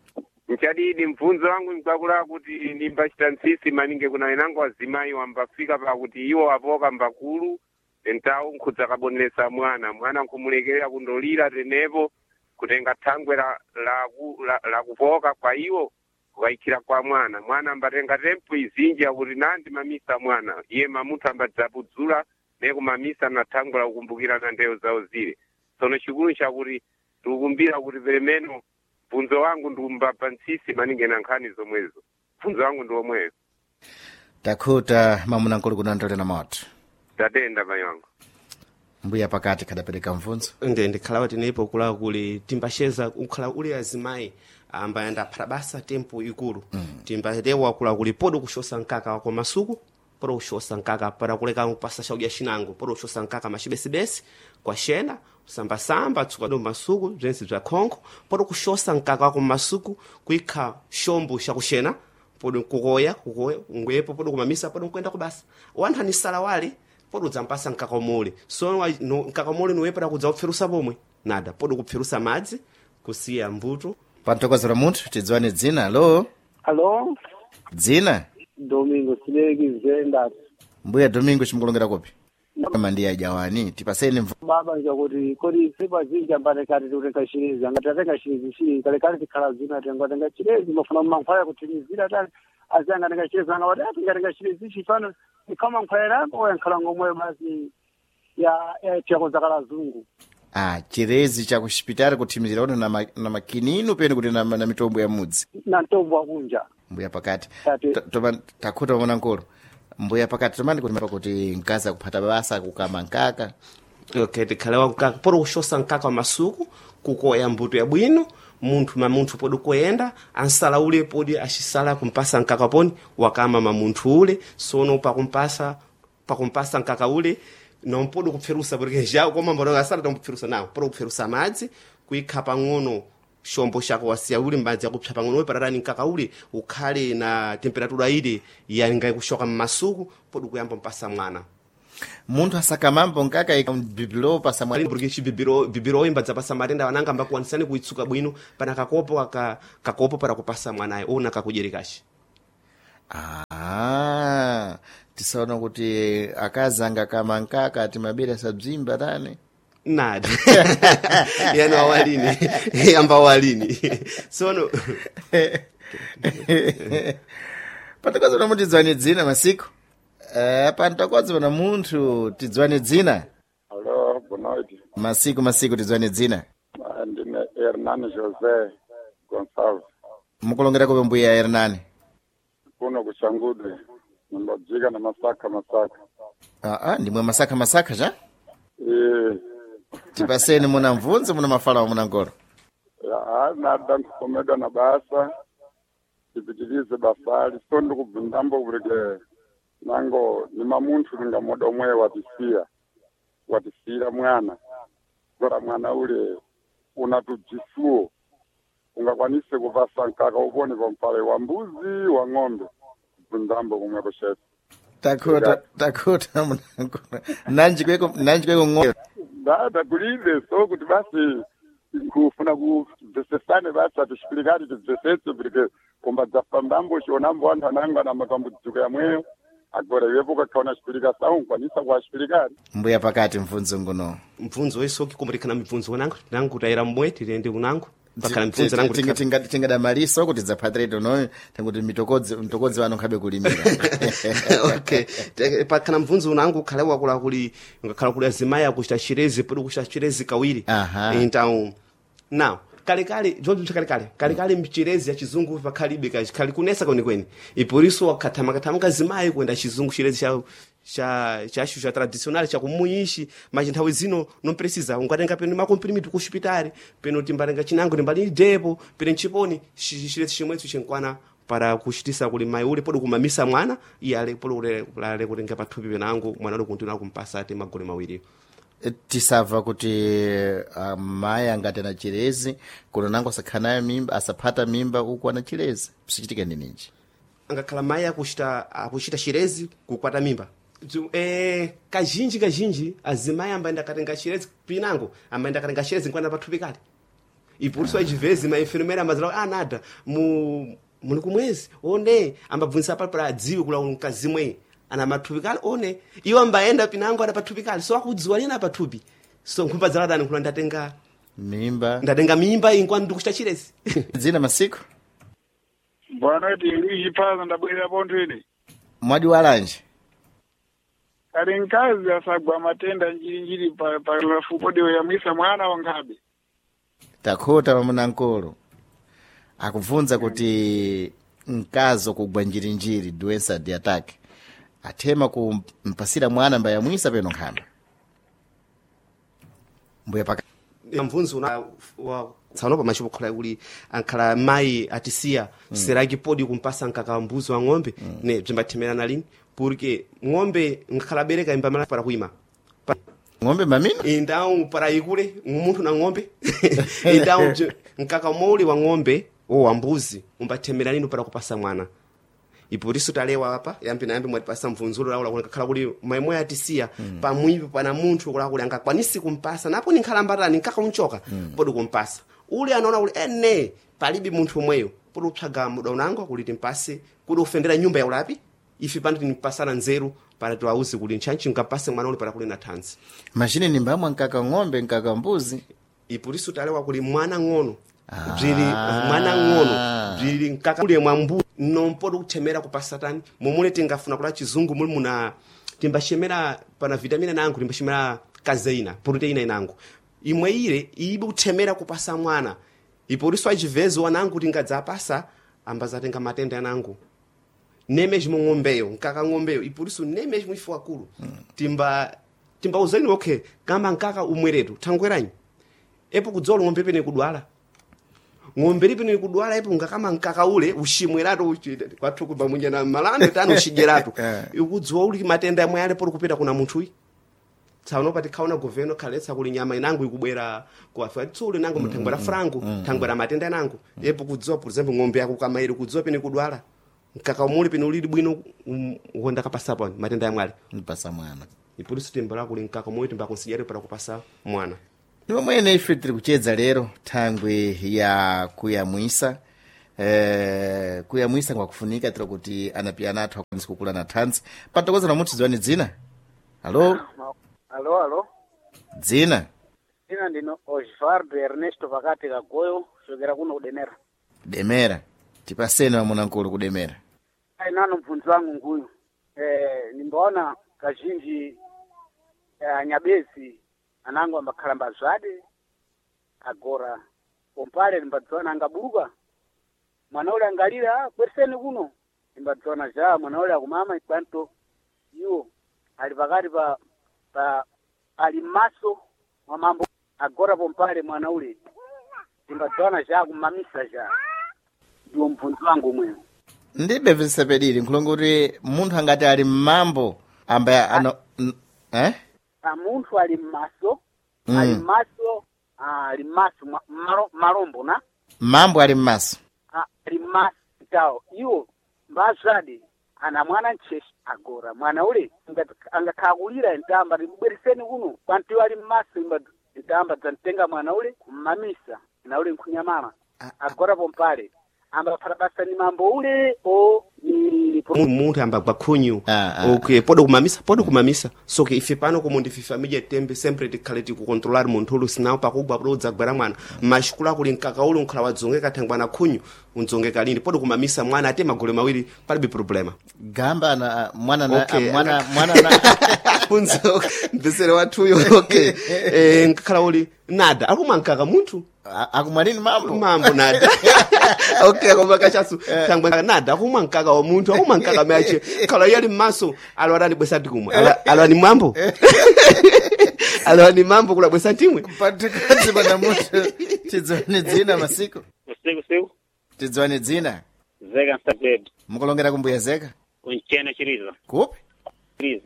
nchadidi mvunzo wangu nkakula kuti nimbachita nsisi maninge kuna wenango wazimayi wambafika pakuti iwo apoka mbakulu entawu nkhudza kabonesa mwana mwana nkumulekerera kundolira tenepo kutenga thangwe la la, la, la kupoka kwa iwo kukayikhira kwa mwana mwana ambatenga tempo izinji yakuti nandi mamisa mwana iye mamuthu ambadzapudzula nekumamisa na thangwe la kukumbukira na ndeyo zawo zile sono chikulu chakuti tikukumbira kuti pelemeno mvunzo wangu ndiumbapa nsisi maninge na nkhani zomwezo mvunzo wangu ndi omweyo takhuta mamuna nkulu kunandolera moto tatenda mayi wangu mbuya pakati khadapereka mvunzo nde ndikhala kuti nipo kula kuli timbasheza ukhala uli azimayi amba yanda pharabasa tempo ikulu mm. timbatewa kula kuli podo kushosa nkaka wako masuku podo kushosa nkaka para kuleka mpasa shauja shinango podo kushosa nkaka mashibesibesi kwa shena samba samba tsukado masuku zvensi vya konko podo kushosa nkaka wako masuku kuika shombo shakushena podo kukoya kukoya ngwepo podo kumamisa podo kwenda kubasa wantha ni salawali podo dzampasa nkaka omule so no, nkaka omule niwepera kudza kupfirusa pomwe nada podo kupfirusa madzi kusiya mbuto pantokozera munthu tidziwane dzina alo Alo, dzina Domingo Silegi Zenda. mbuya Domingo chimkulongera kopi mandiya jawani tipaseni mvu Baba nja kuti kodi sipa zinja mbane kati tutenga shirizi anga tatenga shirizi shiri kale kale tikhala zina tenga tenga shirizi mafuna mankhwaya kuti nizira tani azanga tenga shirizi anga wada tenga tenga shirizi shifano kama nkhwaya lako oyankhala ngomwe basi ya ya chako zakala zungu. ah chirezi cha kushipitali kuthimizira kuti na, ma, na makininu pene kuti na, na mitombo ya mudzi Na ntombo akunja. mbuya pakati Tati. toba takhuta mwana nkolo mbuya pakati tomani kuti kuti nkaza kuphata basa kukama nkaka okay tikhalewa nkaka podo kushosa nkaka wa masuku kukoya mbuto ya bwino munthu mamunthu podo kuyenda ansala ule podi ashisala kumpasa nkaka poni wakama mamunthu ule sono pakumpasa pakumpasa nkaka ule não podo kupferusa porque já como mbona ngasala não kupferusa não podo kupferusa madzi kuikha pang'ono shombo shako wasiya uli mbadzi yakupsa pang'ono pararani nkaka ule ukhale na temperatura ile yangai kushoka mmasuku podo kuyamba mpasa mwana munthu asakamambo nkaka ikabibilo pasa mwali mwa porque chibibiro bibiro imbadza pasa matenda wananga mbakuwanisani kuitsuka bwino pana kakopo aka kakopo para kupasa mwanayo ona kakujerekashi ah tisaona kuti akazanga kama nkaka ati mabira sabzimba tane nada yani awalini amba awalini sono patakwazi na munthu tidzwane dzina masiku eh pantakwazi na munthu tidzwane dzina Alo, boa noite. masiku masiku tidzwane dzina Ah, ndine Hernani José Gonçalves. mukulongera kope mbuya Hernani Kuno kuchangudwe. Nimbodzika na masaka masaka. ah ah ndimwe masaka masaka cha Eh, tipaseni muna mvunzi muna mafala muna ngoro ya nada nkukomedwa na basa. Tipitilize basali. So ndikubvundambo kuleke nango ni mamuntu linga moda omwe watisiya. Watisira mwana. Kora mwana ule unatujisuo. Ungakwanise kuvasa nkaka upone kwa mpale wa mbuzi wa ng'ombe. Bvundambo kumwe kushefu. takhuta takhuta muna ngoro nanji kweko nanji kweko ngoro Dada kulize so kuti basi kufuna kuvesesane basi atishipirikati tibvesese porque kumba dzafambambo shonambo wantu ananga na matambudziko yamweyo agora iwepo kakhaona chipirika sawu nkwanisa kuwachipirikati mbuya pakati mvunzo nguno mvunzo weso kikumbulikana mvunzo nangu nangu kutayira mmwe tilende kunangu pakhala mvunzo nangu tinga tinga tingada maliso kuti dzaphatirete no tanguti mitokodzi mitokodzi wano khabe kulimira okay Te- pakhala mvunzo nangu khalewa kula kuli ngakhala kuli azimaya kuchita chirezi podo kuchita chirezi kawiri Aha. então now kale kale jojo kale kale kale kale mchirezi ya chizungu pakhalibe kachi kali kunesa kweni kweni e por isso wakatama katama kazimai kwenda chizungu chirezi cha cha cha cha tradicional cha kumuishi mas nthawi zino não precisa ungatenga peno makomprimido ku hospital peno timbalenga chinango timbali depo peno chiponi chirezi chimwecho chinkwana para kuchitisa kuli mai ule podo kumamisa mwana iyale podo ule kulale kutenga pathupi penango mwana ule kuntina kumpasa ate magoli mawiri tisava kuti uh, mayi angati ana chirezi kuno nango asakhanayo mimba asaphata mimba uku ana chirezi psichitika ninji angakhala mayi akuchita akuchita chirezi kukwata mimba Zu- eh kazhinji kazhinji azimayi ambaenda katenga chirezi pinango ambaenda katenga chirezi nkwana pathupi kale ipuriso ajivezi maenfermeira amazala ah nada mu muli kumwezi one ambabvunisa pali para adziwe kula mkazimwe ana matupikali one iwo ambaenda pinango ana patupikali so akudziwa nina patupi so nkhumba zaladani kula ndatenga mimba ndatenga mimba inkwa ndikuchita chilesi dzina masiku bwana ti Luigi Paza ndabwera pontho ine mwadi walanje ali nkazi asagwa matenda njirinjiri pa pa lafupo dewe yamwisa mwana wangabe takhota pamuna nkolo akubvunza kuti mkazo kugwa njirinjiri doença de ataque athema kumpasira mwana mbayamwisa peno nkhamba mbuya paka mvunzo una wa tsano pa machipo khala kuli ankhala mai atisiya mm. seraki podi kumpasa nkaka mbuzi wa ng'ombe mm. ne bzimbathemera nalini porque ng'ombe ngakhala bereka imbamala para kuima pa, ng'ombe mamini indao para ikule munthu na ng'ombe indao nkaka moli wa ng'ombe o wa mbuzi umbathemera nini para kupasa mwana ipuriso talewa hapa yambi na yambi mwatipasa mvunzulo laula kulakhala kuli maimwe atisiya mm. pamwipo pana munthu kula kuli angakwanisi kumpasa napo ninkhala mbatani nkaka unchoka mm. podi kumpasa uli anaona uli ene palibi munthu omweyo podi upsaga muda unango kuli timpase kuli ufendera nyumba ya ulapi ifi pano tinipasana nzeru para tiwauzi kuli nchanchi nkapase mwana uli para kuli na thanzi machine ni mbamwa nkaka ng'ombe nkaka mbuzi ipuriso talewa kuli mwana ng'ono bzili mwana ng'ono bzili nkaka uli mwambu nompodi kuthemera kupasatani momule tingafuna kula chizungu muli muna timbashemera pana vitamina nangu timbashemera kazeina proteina inangu imwe ile ibi kuthemera kupasa mwana iporiso achivezo wanangu tingadzapasa ambazatenga matenda yanangu nemeji ng'ombeyo nkaka ng'ombeyo iporiso nemeji mwifu wakulu hmm. timba timba uzani okay kama nkaka umweretu thangweranyi epo kudzolo ng'ombe pene kudwala ng'ombe lipene kudwala epo ngakama nkaka ule ushimwerato uchita kwathu kuba munye na malando tano ushigerato ukudziwa uli matenda yamwe ale pori kupita kuna munthu uyi tsano pati kaona governo khaletsa kuli nyama inangu ikubwera kwa fatsule nangu mthangwera frangu thangwera matenda nangu epo kudziwa por example ng'ombe yako kama ile kudziwa pene kudwala nkaka umuli pene ulili bwino uwonda kapasa pa matenda yamwale mpasa mwana ipolisi tembala kuli nkaka moyo timba consigliere para kupasa mwana niwo mwene ife tiri kuchedza lero thangwe ya kuyamwisa eh kuyamwisa kwa kufunika tira kuti anapiyana athu akwanisa kukula na thanzi patokoza na munthu ziwani dzina halo halo halo dzina dzina ndino Osvaldo Ernesto pakati kagoyo sogera kuno kudemera demera tipasene wamuna nkulu kudemera ai nano mvunzi wangu nguyu eh nimbaona kazhinji eh, nyabezi anangu ambakhala mbazwade agora pompale nimbadzona angaburuka mwana ule angalira kweseni kuno nimbadzona ja mwana ule akumama ikwanto iwo ali pakati pa pa ali maso wa mambo agora pompale mwana ule nimbadzona ja kumamisa ja ndiwo mvunzi wangu mwe ndibe visepedili nkulonga kuti munthu angati ali mmambo ambaye ano eh a munthu ali maso mm. ali maso ali maso maro, marombo na mambo ali maso ali maso tawo iwo mbazadi ana mwana ncheshi agora mwana ule angakhakulira ntamba libwereseni kuno kwanti ali maso ntamba zantenga mwana ule kumamisa na ule nkhunyamama agora pompale amba parabasa ni mambo ule o ni munthu amba kwakhunyu okay podo kumamisa podo kumamisa so ke ife pano como ndi família tembe sempre tikhale tikukontrolar munthu ulu sinao pakugwa prodza gbera mwana mashikula kuli nkaka ule nkhala wadzongeka thangwa na khunyu unzongeka lini podo kumamisa mwana ate magole mawiri palibe problema gamba na mwana na okay. mwana mwana na unzo mbesere wathuyo okay eh nkhala uli nada akuma nkaka munthu akumwalini mambo mambo nada okay koma kachasu thangwa nada akuma nkaka wa munthu akuma nkaka meache khala yali maso alwarani bwesati kumwe alwani mambo alwani mambo kula bwesati mwe patikazi bana munthu tidzone dzina masiku usiku siku tidzone dzina zeka nstabed mukulongera kumbuya zeka kunchena chiriza kupi chiriza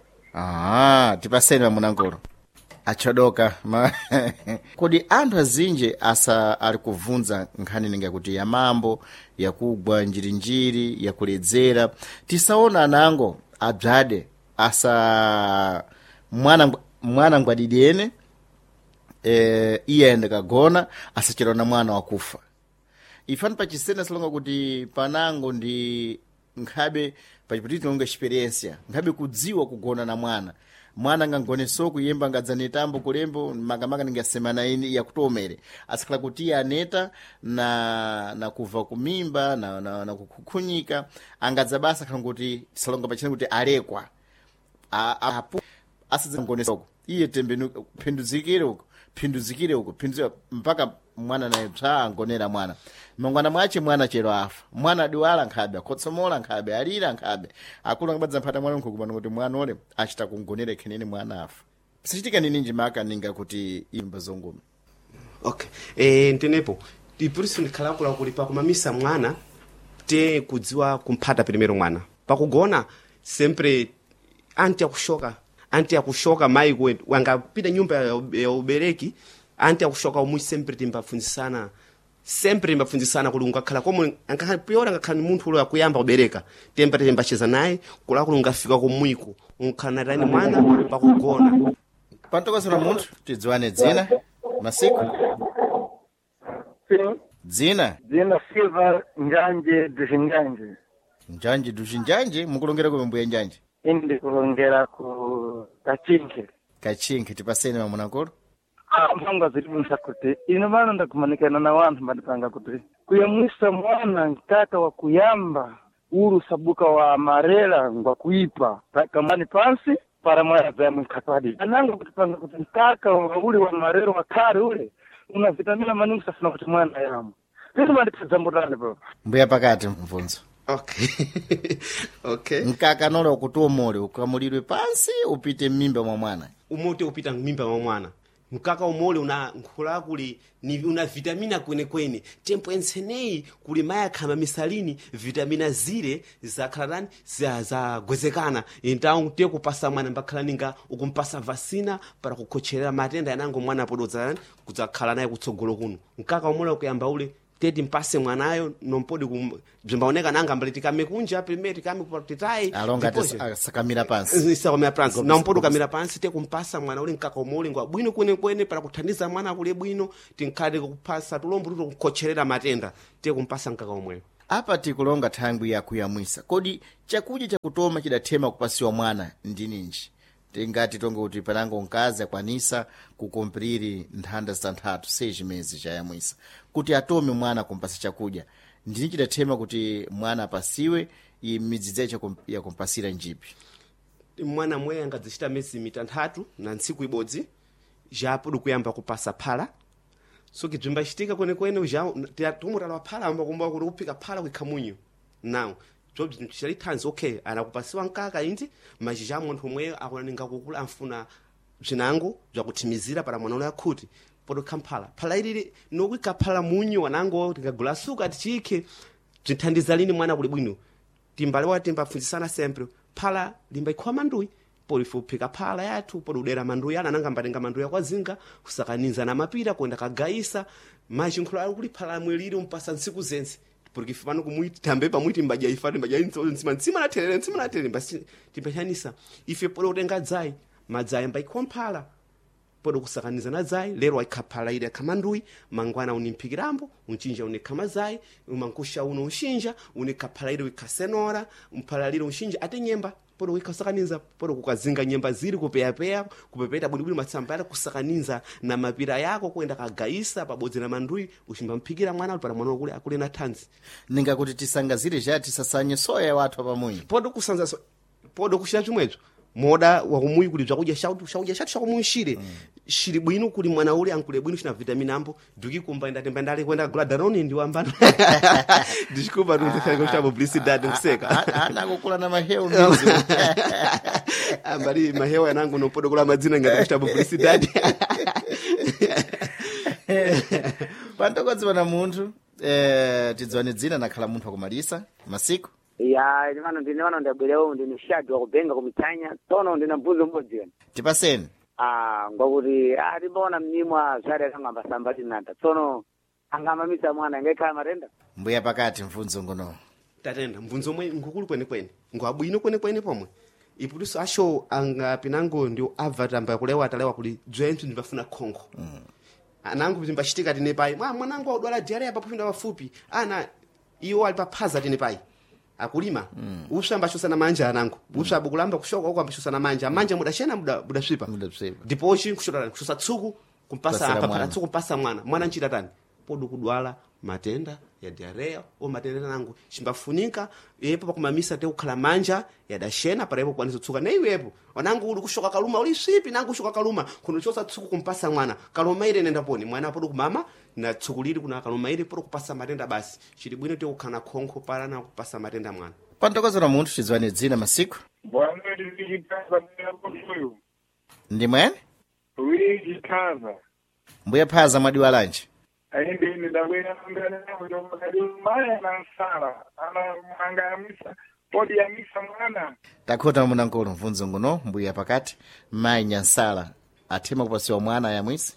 ah tipaseni wamunangolo achodoka ma kodi anthu azinje asa ali kuvunza nkhani ninga kuti ya mambo yakugwa njirinjiri yakuledzera tisaona anango abzade asa mwana mwana ngwadidene eh, iye aende kagona asachera na mwana wakufa. Ifani pachisena salonga kuti panango ndi nkhabe pachiputiti nonga experiência nkhabe kudziwa kugona na mwana mwana ngangoneso kuyemba ngadzanitambo kulembo makamaka ningasemana ini yakutomere asikhala kuti iye aneta na na kuva kumimba na na, na kukhunyika angadzabasa khala kuti salonga pachina kuti alekwa apo asizangonesoko iye tembenuka phinduzikire uko phinduzikire uko phinduzika mpaka mwana naye psa angonera mwana mangwana mwache mwana chero afa mwana diwala nkhabe akotsomola nkhabe alira nkhabe akulu ngabadza mphata mwana nkukubana kuti mwana ole achita kungonera khenene mwana afa sichitika nini njimaka ninga kuti imba zongoma. Okay eh ntenepo tipuriso ndikhalakula kuli pakumamisa mwana te kudziwa kumphata primeiro mwana pakugona sempre anti akushoka anti akushoka mai kwetu wangapita nyumba ya ubereki anti akushoka umui sempre timbafunzisana sempre timbafunzisana kuti ungakhala komwe ankakhala piora ngakhala ni munthu ulo akuyamba kubereka tempa tembacheza naye kula kuti ungafika komwiko unkhala tani mwana pakugona pantokosera munthu tidziwane dzina masiku dzina dzina Silva Njanje Dushinjanje Njanje Dushinjanje mukulongera ku mbuya Njanje indi kulongera ku Kachinke Kachinke tipasene mamuna nkolo ah manga zilibunsa kuti ino bana ndakumanikana na wanthu madipanga kuti kuyamwisa mwana nkaka wa kuyamba uru sabuka wa marela ngwa kuipa kamani pansi para mwana za mkatadi ananga kutipanga kuti nkaka ule wa marela wa kari ule una vitamina maningi safuna kuti mwana yamu vitu madipazambulane bro mbuya pakati mfunzo. Okay. Okay. Nkaka nolo kutomole ukamulirwe pansi upite mimba mwa mwana. Umote upita mimba mwa mwana. Nkaka umole una nkula kuli ni una vitamina kwene kwene. Tempo ensenei kuli maya kama misalini vitamina zile za klarani za za gwezekana. Intao te kupasa mwana mbakhala ninga ukumpasa vasina para kukocherera matenda yanango mwana podozana kudzakhala naye kutsogolo kuno. Nkaka umole ukuyamba ule tedi mpase mwanayo nompodi kumbaoneka nanga mbalitika mekunja primeri kami kupatitai alonga te sakamira pansi sakamira pansi nompodi kamira pansi te kumpasa mwana uli nkaka umoli ngwa bwino kwene kwene para kuthandiza mwana kule bwino tinkade kupasa tulombo tuto kukocherera matenda te kumpasa nkaka umwe. Apa tikulonga thangwi ya kuyamwisa kodi chakudya chakutoma chidathema kupasiwa mwana ndininji tingati tonge kuti panango nkazi akwanisa kukompriri nthanda zitanthatu seji mezi chayamwisa kuti atome mwana kumpasa chakudya ndini chidathema kuti mwana apasiwe imidzidze ya kumpasira njipi mwana mwe angadzishita mezi mitanthatu na ntsiku ibodzi japo kuyamba kupasa phala so kidzimba chitika kwene kwene uja tiatumura phala amba kumba kuti kupika phala kwikhamunyo now job chali thanzi okay anakupasiwa nkaka indi machija munthu mwe akunaninga kukula amfuna zvinango zvakutimizira para mwana yakhuti podo kampala phala ilili nokuika phala munyo wanango tikagula suka tichike zithandiza lini mwana kuli bwino timbale wa timbafunzisana sempre phala limba ikhwa mandui polifupika phala yathu podudera mandui ana nanga mbatenga mandui yakwazinga kusakaniza na mapira kwenda kagaisa machinkhulu ali kuli phala mweliri umpasa ntsiku zense porque fano kumuiti tambe pamuiti mbaja ifane mbaja inzo ntsima ntsima na telele ntsima na telele basi tipechanisa ife polo utenga dzai madzai mbai komphala podo kusakaniza na dzai lero aikaphala ile kamandui mangwana unimpikirambo unchinja unekama dzai umankusha uno unshinja unekaphala ile wikasenora umphala ile unshinja ate nyemba podo wikasakaniza podo kukazinga nyemba ziri kupeyapeya kupepeta bulibuli matsambala kusakaniza na mapira yako kwenda kagaisa pabodzi na mandui ushimba mpikira mwana para mwana kule akule na thanzi ninga kuti tisangazire jati sasanye soya watu apamunyi podo kusanza so podo kushira chimwecho moda wa kumuyi kuli zvakudya shautu shauja shatu shakumushire mm. shiri bwino kuli mwana ule ankule bwino shina vitamina ambo duki kumba enda temba ndale kwenda kula daroni ndi wambana ndishikuba ndo ndikanga kushabo publicity kuseka ana kukula na maheo mizo ambali maheo yanangu no podo kula madzina ngati kushabo publicity pantokodzi pana munthu eh tidzwane dzina nakhala munthu akumalisa masiku ya ndimano ndine vano ndabwelewo ndine shadi wakubenga kumitanya tono ndina mbuzo mbodzi tipaseni ah ngokuti atimbona mnyimwa zvare akangamba sambati nata tono angamamisa mwana ngekhala matenda mbuya pakati mfunzo ngono tatenda mvunzo mwe ngukulu kwene kwene ngwabwino kwene kwene pomwe ipuliso asho anga pinango ndio avatamba kulewa atalewa kuli dzwenthu ndibafuna khonkho mm. anangu bzimbachitika tine pai mwa mwanangu audwala diarrhea pafupi pafupi ana iwo ali paphaza tine pai akulima mm. usha mbashosana manja anangu mm. usha bukulamba kushoka uko ambashosana manja manja mudashena muda budaswipa diposhi kushota kushosa tsuku kumpasa apa tsuku kumpasa mwana mwana nchita tani podu kudwala matenda ya diarrhea o matenda nangu chimbafunika yepo pakumamisa te ukhala manja ya dashena para yepo kwanizo tsuka nei yepo wanangu uli kushoka kaluma uli swipi nangu kushoka kaluma kunochosa tsuku kumpasa mwana kaluma ile nenda poni mwana podu kumama na tsukuliri kuna kaluma ile podu kupasa matenda basi chili bwino te ukhana khonkho para na kupasa matenda mwana pantokoza na munthu chizwane dzina masiku bwana ndikikaza mbuyo ndi mwene wiki kaza mbuya phaza mwadiwa lanje aende ni dawena ngana ndo makadi maya na sala ana manga ya misa podi ya misa mwana takhota munankolo mvunzo ngono mbuya pakati mai nyansala athema kupasiwa mwana ya mwisi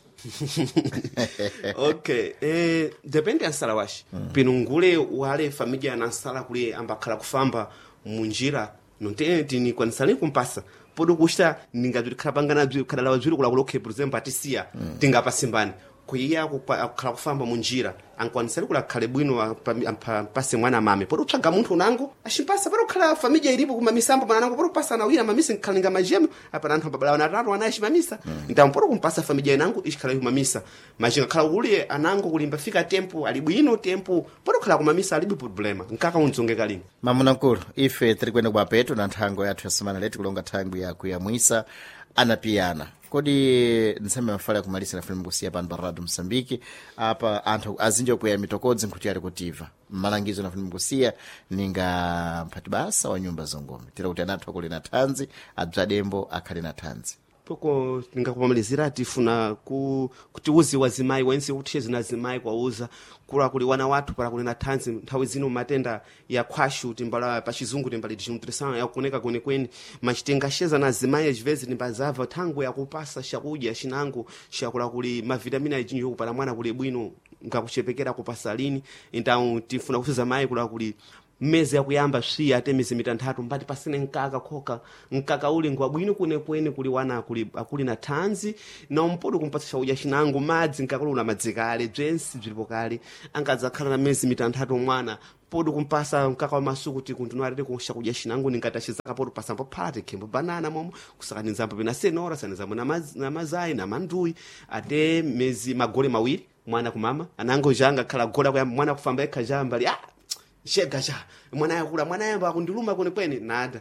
okay eh depende ya nsala washi mm. pinungule wale familia na nsala kule ambakhala kufamba munjira nontenti ni kwanisani kumpasa podo kushita ningadukhala pangana bzi khala lawa bzi kula kuloke for example atisia mm. tingapa simbani kuiya kukhala kufamba munjira ankwanisani kula khale bwino pase mwana mame podo tsaga munthu unango ashimpasa podo khala familia ilipo kuma misambo manango podo pasa na wina mamisa nkhalinga majemu apa nanthu babala na raro anashi mamisa mm. ndam podo kumpasa familia inango ishikhala kumamisa majinga khala ule anango kulimba fika tempo ali bwino tempo podo khala kumamisa alibi problema nkaka unzonge kalinga mamunankulu ife tiri kwenda kwa petu na nthango yathu yasemana leti kulonga thango ya kuyamwisa anapiyana kodi nseme mafala kumalisa na filmu kusia pano pa Radio Msambiki apa anthu azinjo kuya mitokodzi nkuti ali kutiva malangizo na filmu kusia ninga mpati basa wa nyumba zongome tira kuti anathu akuli na thanzi adzadembo akhali na thanzi poko ningakupamalizira tifuna ku kuti uzi wazimai wense kuti zina zimai kwa uza kula kuli wana watu para kunena thanzi nthawi zino matenda ya kwashu timbala pa chizungu timbali desnutrition ya kuoneka kune kweni machitenga sheza na zimai jivezi nimbazava tangu ya kupasa shakudya shinangu shakula kuli mavitamina yinyo kupala mwana kuli bwino ngakuchepekera kupasa lini ndau tifuna kusiza mai kula kuli mezi ya kuyamba shia ate mizi mitantatu mbati pasine nkaka koka nkaka uli ngwa bwino kune kweni kuli wana kuli akuli na thanzi na umpodo kumpasisha uja shinangu madzi nkakulu na madzikale dzensi dzilipo kale angadza khala na mezi mitantatu mwana podo kumpasa nkaka wa masuku ti kuntunwalire kusha kuja shinangu ningatashiza kapodo pasampo pate kembo banana momo kusakanizambo bina senora sanizambo na maz, na mazai na mandui ate mezi magole mawiri mwana kumama anango janga khala gola kwa mwana kufamba eka jamba li ah shega sha mwana yakula mwana yamba akundiluma kune kweni nada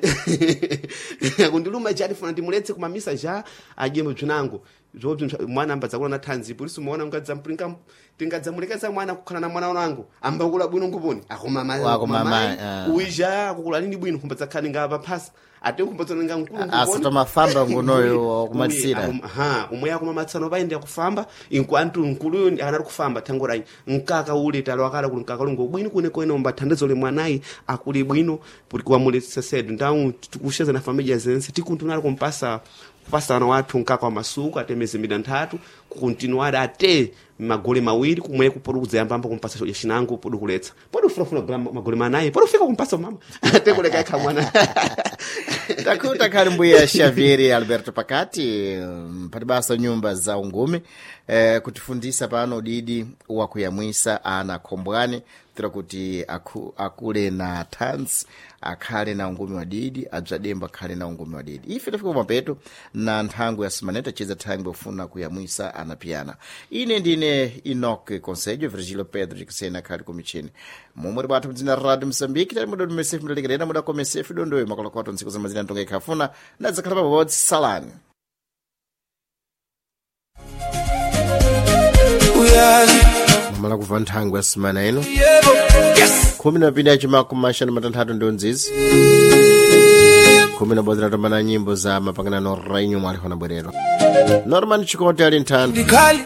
akundiluma jadi funa ndimuletse kumamisa ja ajembo tunango zobyo mwana ambaza kula na thanzi polisi muona ngadza mpringa tingadza mulekeza mwana kukhala na mwana wangu amba kula bwino nguboni akomama akomama uija kukula lini bwino kumbaza khani ngapa phasa ate kumbaza nga nkulu nguboni asito mafamba ngonoyo kumatsira ha umwe yakumamatsano baende yakufamba inkwantu nkulu anali kufamba tangorai nkaka ule talwakala kuli nkaka lungo bwino kune kwene omba thandizo le mwanayi akuli bwino kuti kuamulitsa sedu ndawu tukusheza na familia zense tikuntunala kumpasa kupasa na watu nkaka wa masuku ate mezi mitantatu kukontinuada ate magole mawiri kumwe kuporuza yambamba kumpasa shoja shinangu podo kuletsa podo furafura magole manayi podo fika kumpasa mama ate kuleka eka mwana takuta khali mbuya Xavieri Alberto Pakati pati basa nyumba za ungumi eh, kutifundisa pano didi wa kuyamwisa ana khombwane tira kuti aku, akule na thanzi akhale na ungumi wa didi adzademba akhale na ungumi wa didi ife tafika mapeto na nthango ya simaneta chiza thango ufuna kuyamwisa anapiyana ine ndine Enoch Conselho Virgílio Pedro de Kusena khali kumichini mumwe batu mdzina Radio Msambiki tali mudo mesefu mdalekerera muda kwa mesefu dondoyo makolokoto ntsiku za mazina ntonga ikhafuna na zakhala pabodzi salani mala kuva nthango ya simana ino khumi na pili achimako mashanu matanthatu ndo nzizi khumi na bodzi natomana nyimbo za mapanganano rainyu mwali hona bwerero Norman Chikote ali nthando